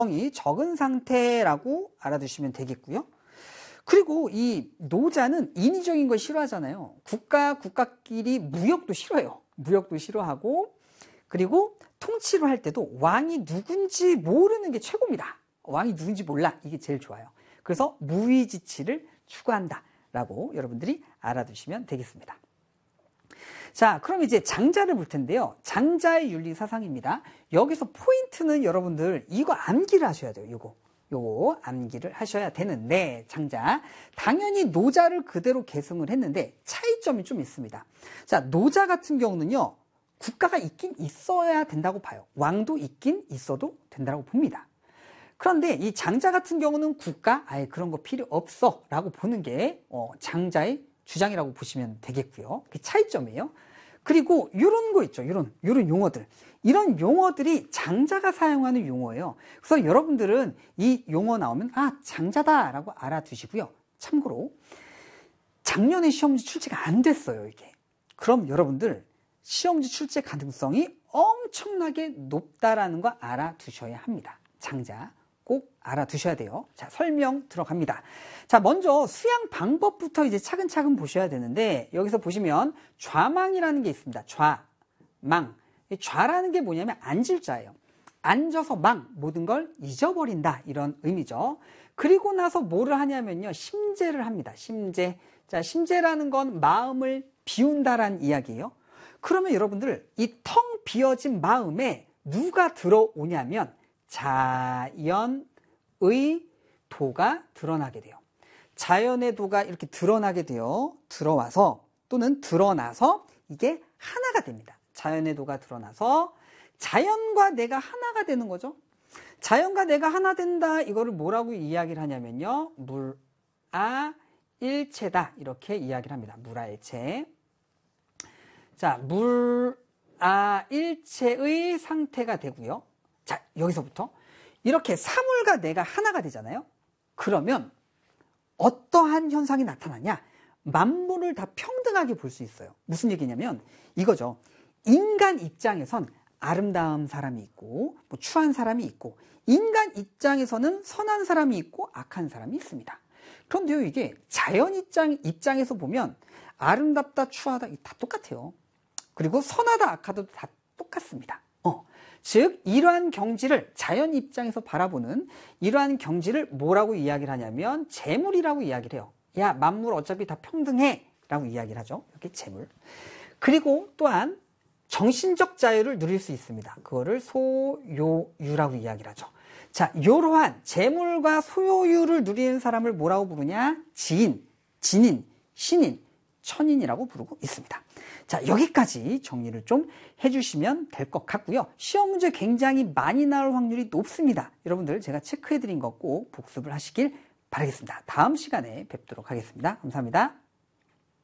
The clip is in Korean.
이 적은 상태라고 알아두시면 되겠고요. 그리고 이 노자는 인위적인 걸 싫어하잖아요. 국가끼리 무역도 싫어해요. 무역도 싫어하고, 그리고 통치를 할 때도 왕이 누군지 모르는 게 최고입니다. 왕이 누군지 몰라. 이게 제일 좋아요. 그래서 무위지치를 추구한다라고 여러분들이 알아두시면 되겠습니다. 자, 그럼 이제 장자를 볼 텐데요. 장자의 윤리 사상입니다. 여기서 포인트는 여러분들 이거 암기를 하셔야 돼요. 요거 암기를 하셔야 되는데, 장자. 당연히 노자를 그대로 계승을 했는데 차이점이 좀 있습니다. 자, 노자 같은 경우는요. 국가가 있긴 있어야 된다고 봐요. 왕도 있긴 있어도 된다고 봅니다. 그런데 이 장자 같은 경우는 국가? 아예 그런 거 필요 없어 라고 보는 게 장자의 주장이라고 보시면 되겠고요. 그게 차이점이에요. 그리고 이런 거 있죠. 이런 용어들. 이런 용어들이 장자가 사용하는 용어예요. 그래서 여러분들은 이 용어 나오면 장자다 라고 알아두시고요. 참고로 작년에 시험지 출제가 안 됐어요. 이게. 그럼 여러분들 시험지 출제 가능성이 엄청나게 높다라는 거 알아두셔야 합니다. 장자 꼭 알아두셔야 돼요. 자, 설명 들어갑니다. 자, 먼저 수양 방법부터 이제 차근차근 보셔야 되는데, 여기서 보시면 좌망이라는 게 있습니다. 좌망. 좌라는 게 뭐냐면 앉을 자예요. 앉아서 망, 모든 걸 잊어버린다, 이런 의미죠. 그리고 나서 뭐를 하냐면요, 심재를 합니다. 심재. 자, 심재라는 건 마음을 비운다라는 이야기예요. 그러면 여러분들 이 텅 비어진 마음에 누가 들어오냐면 자연의 도가 드러나게 돼요. 자연의 도가 이렇게 드러나게 돼요. 들어와서 또는 드러나서 이게 하나가 됩니다. 자연의 도가 드러나서 자연과 내가 하나가 되는 거죠. 자연과 내가 하나 된다. 이거를 뭐라고 이야기를 하냐면요. 물아일체다. 이렇게 이야기를 합니다. 물아일체. 자, 물아일체의 상태가 되고요. 자, 여기서부터 이렇게 사물과 내가 하나가 되잖아요. 그러면 어떠한 현상이 나타나냐? 만물을 다 평등하게 볼 수 있어요. 무슨 얘기냐면 이거죠. 인간 입장에선 아름다운 사람이 있고 추한 사람이 있고, 인간 입장에서는 선한 사람이 있고 악한 사람이 있습니다. 그런데요, 이게 자연 입장에서 보면 아름답다 추하다 다 똑같아요. 그리고 선하다 악하다도 다 똑같습니다. 즉 이러한 경지를, 자연 입장에서 바라보는 이러한 경지를 뭐라고 이야기를 하냐면 재물이라고 이야기를 해요. 야, 만물 어차피 다 평등해 라고 이야기를 하죠. 이렇게 재물. 그리고 또한 정신적 자유를 누릴 수 있습니다. 그거를 소요유라고 이야기를 하죠. 자, 이러한 재물과 소요유를 누리는 사람을 뭐라고 부르냐? 지인, 진인, 신인, 천인이라고 부르고 있습니다. 자, 여기까지 정리를 좀 해주시면 될 것 같고요. 시험 문제 굉장히 많이 나올 확률이 높습니다. 여러분들 제가 체크해드린 거 꼭 복습을 하시길 바라겠습니다. 다음 시간에 뵙도록 하겠습니다. 감사합니다.